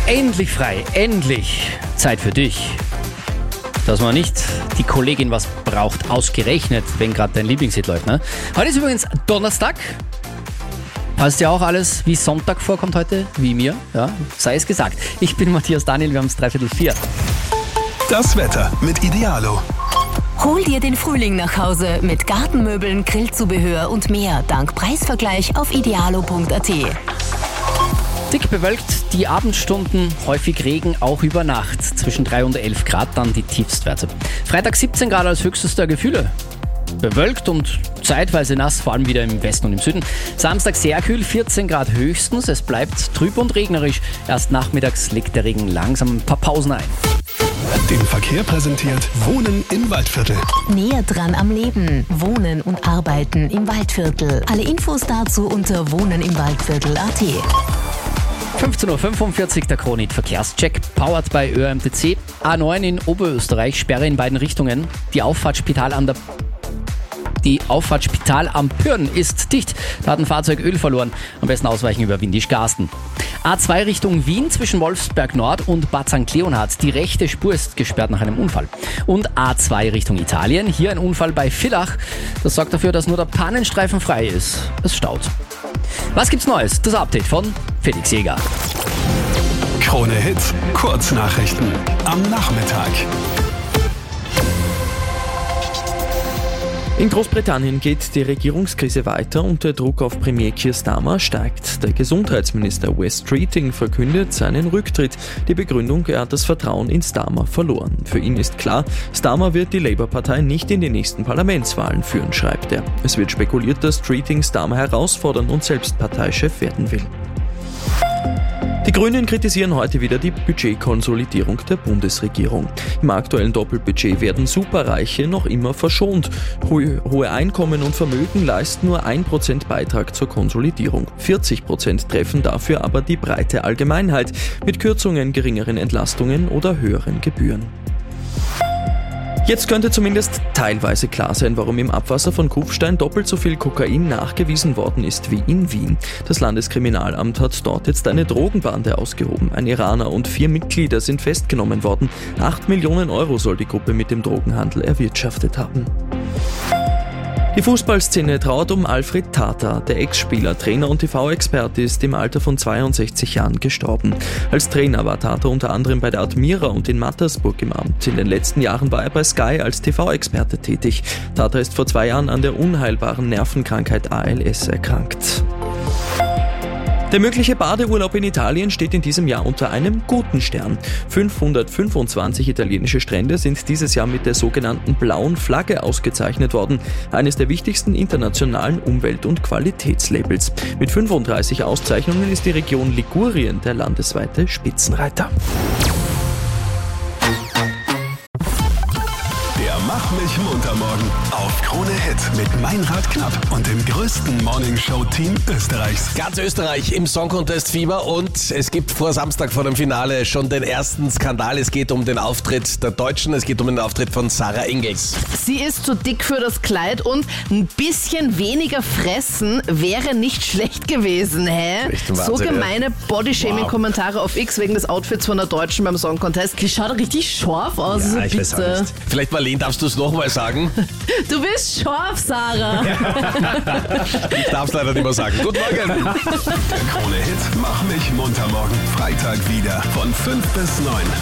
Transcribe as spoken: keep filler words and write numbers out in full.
Endlich frei, endlich Zeit für dich. Dass man nicht die Kollegin was braucht, ausgerechnet, wenn gerade dein Lieblingshit läuft. Ne? Heute ist übrigens Donnerstag. Hast ja auch alles wie Sonntag vorkommt heute, wie mir, ja, sei es gesagt. Ich bin Matthias Daniel, wir haben es dreiviertel vier. Das Wetter mit Idealo. Hol dir den Frühling nach Hause mit Gartenmöbeln, Grillzubehör und mehr dank Preisvergleich auf idealo punkt a t. Dick bewölkt, die Abendstunden, häufig Regen, auch über Nacht. Zwischen drei und elf Grad dann die Tiefstwerte. Freitag siebzehn Grad als höchstes der Gefühle. Bewölkt und zeitweise nass, vor allem wieder im Westen und im Süden. Samstag sehr kühl, vierzehn Grad höchstens. Es bleibt trüb und regnerisch. Erst nachmittags legt der Regen langsam ein paar Pausen ein. Den Verkehr präsentiert Wohnen im Waldviertel. Näher dran am Leben. Wohnen und Arbeiten im Waldviertel. Alle Infos dazu unter wohnen im Waldviertel punkt a t. fünfzehn Uhr fünfundvierzig, der Kronit Verkehrscheck, powered by Ö M T C. A neun in Oberösterreich, Sperre in beiden Richtungen. Die Auffahrt Spital an der Die Auffahrt Spital am Pürn ist dicht. Da hat ein Fahrzeug Öl verloren. Am besten ausweichen über Windisch-Garsten. A zwei Richtung Wien zwischen Wolfsberg Nord und Bad Sankt Leonhard. Die rechte Spur ist gesperrt nach einem Unfall. Und A zwei Richtung Italien. Hier ein Unfall bei Villach. Das sorgt dafür, dass nur der Pannenstreifen frei ist. Es staut. Was gibt's Neues? Das Update von Felix Jäger. Krone Hits, Kurznachrichten am Nachmittag. In Großbritannien geht die Regierungskrise weiter und der Druck auf Premier Keir Starmer steigt. Der Gesundheitsminister Wes Streeting verkündet seinen Rücktritt. Die Begründung, er hat das Vertrauen in Starmer verloren. Für ihn ist klar, Starmer wird die Labour-Partei nicht in die nächsten Parlamentswahlen führen, schreibt er. Es wird spekuliert, dass Streeting Starmer herausfordern und selbst Parteichef werden will. Die Grünen kritisieren heute wieder die Budgetkonsolidierung der Bundesregierung. Im aktuellen Doppelbudget werden Superreiche noch immer verschont. Hohe Einkommen und Vermögen leisten nur ein Prozent Beitrag zur Konsolidierung. vierzig Prozent treffen dafür aber die breite Allgemeinheit mit Kürzungen, geringeren Entlastungen oder höheren Gebühren. Jetzt könnte zumindest teilweise klar sein, warum im Abwasser von Kufstein doppelt so viel Kokain nachgewiesen worden ist wie in Wien. Das Landeskriminalamt hat dort jetzt eine Drogenbande ausgehoben. Ein Iraner und vier Mitglieder sind festgenommen worden. Acht Millionen Euro soll die Gruppe mit dem Drogenhandel erwirtschaftet haben. Die Fußballszene trauert um Alfred Tata. Der Ex-Spieler, Trainer und T V-Experte ist im Alter von zweiundsechzig Jahren gestorben. Als Trainer war Tata unter anderem bei der Admira und in Mattersburg im Amt. In den letzten Jahren war er bei Sky als T V-Experte tätig. Tata ist vor zwei Jahren an der unheilbaren Nervenkrankheit A L S erkrankt. Der mögliche Badeurlaub in Italien steht in diesem Jahr unter einem guten Stern. fünfhundertfünfundzwanzig italienische Strände sind dieses Jahr mit der sogenannten blauen Flagge ausgezeichnet worden, eines der wichtigsten internationalen Umwelt- und Qualitätslabels. Mit fünfunddreißig Auszeichnungen ist die Region Ligurien der landesweite Spitzenreiter. Mach mich munter morgen auf Krone Hit mit Meinrad Knapp und dem größten Morningshow-Team Österreichs. Ganz Österreich im Song Contest Fieber und es gibt vor Samstag vor dem Finale schon den ersten Skandal. Es geht um den Auftritt der Deutschen, es geht um den Auftritt von Sarah Engels. Sie ist zu dick für das Kleid und ein bisschen weniger fressen wäre nicht schlecht gewesen, hä? Echt ein So Wahnsinn, gemeine ja. Body-Shaming-Kommentare auf X wegen des Outfits von der Deutschen beim Song Contest. Die schaut richtig scharf aus, Ja, so ich weiß auch bitte. nicht. Vielleicht, Marlene, darfst du es nochmal sagen? Du bist scharf, Sarah. Ich darf es leider nicht mehr sagen. Guten Morgen. Krone Hit, mach mich munter morgen. Freitag wieder von fünf bis neun.